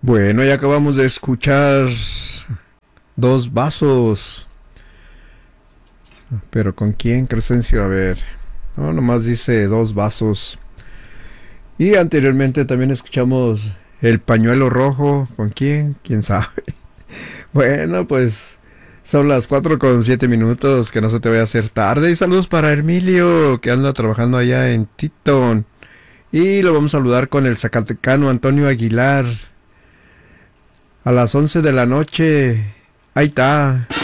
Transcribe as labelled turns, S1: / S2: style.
S1: Bueno, ya acabamos de escuchar Dos Vasos. Pero ¿con quién, Crescencio? A ver. No, nomás dice Dos Vasos. Y anteriormente también escuchamos El Pañuelo Rojo. ¿Con quién? ¿Quién sabe? Bueno, pues son las 4:07. Que no se te vaya a hacer tarde. Y saludos para Emilio, que anda trabajando allá en Titon. Y lo vamos a saludar con el zacatecano Antonio Aguilar. A las 11 de la noche. Ahí está.